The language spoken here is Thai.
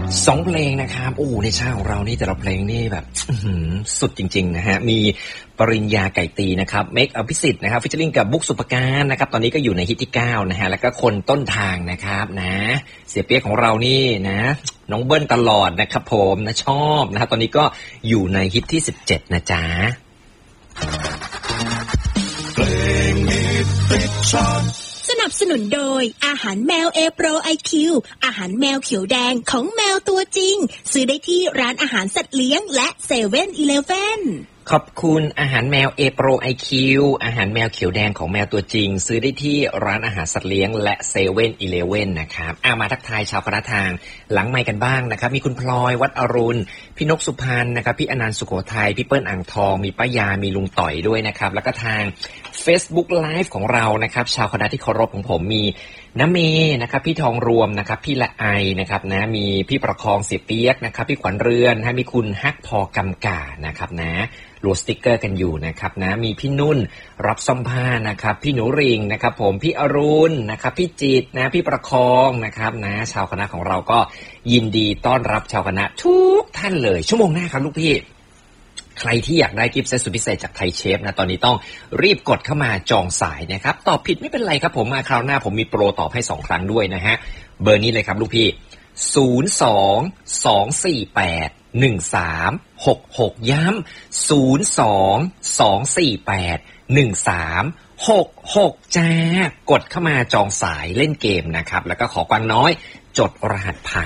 สองเพลงนะครับในชาของเรานี่แต่ละเพลงนี่แบบสุดจริงๆนะฮะมีปริญญาไก่ตีนะครับเมคอภิสิทธิ์นะครับฟิชเชอริงกับบุ๊กสุปการนะครับตอนนี้ก็อยู่ในฮิตที่9นะฮะแล้วก็คนต้นทางนะครับนะเสียเปี๊ยกของเรานี่นะน้องเบิ้ลตลอดนะครับผมนะชอบนะครับตอนนี้ก็อยู่ในฮิตที่17นะจ๊ะเพลงฮิตติดชาร์ตสนับสนุนโดยอาหารแมวเอโปรไอคิวอาหารแมวเขียวแดงของแมวตัวจริงซื้อได้ที่ร้านอาหารสัตว์เลี้ยงและ7-Eleven ขอบคุณอาหารแมวเอโปรไอคิวอาหารแมวเขียวแดงของแมวตัวจริงซื้อได้ที่ร้านอาหารสัตว์เลี้ยงและ7-Elevenนะครับมาทักทายชาวคณะทางหลังไมค์กันบ้างนะครับมีคุณพลอยวัดอรุณพี่นกสุพรรณนะครับพี่อนันต์สุโขทัยพี่เปิ้ลอ่างทองมีป้ายามีลุงต่อยด้วยนะครับแล้วก็ทาง Facebook Live ของเรานะครับชาวคณะที่เคารพของผมมีน้ำเมนะครับพี่ทองรวมนะครับพี่ละไอนะครับนะมีพี่ประคองเสียเปียกนะครับพี่ขวัญเรือนนะมีคุณฮักพอกำกานะครับนะโหลดสติ๊กเกอร์กันอยู่นะครับนะมีพี่นุ่นรับซ่อมผ้านะครับพี่หนูริงนะครับผมพี่อรุณนะครับพี่จิตนะพี่ประคองนะครับนะชาวคณะของเราก็ยินดีต้อนรับชาวคณะทุกท่านเลยชั่วโมงหน้าครับลูกพี่ใครที่อยากได้กิฟต์เซตสุดพิเศษจากไทยเชฟนะตอนนี้ต้องรีบกดเข้ามาจองสายนะครับตอบผิดไม่เป็นไรครับผมมาคราวหน้าผมมีโปรตอบให้2ครั้งด้วยนะฮะเบอร์นี้เลยครับลูกพี่02-248-1366ย้ำ02-248-1366จ้ากดเข้ามาจองสายเล่นเกมนะครับแล้วก็ขอกวางน้อยจดรหัสผ่าน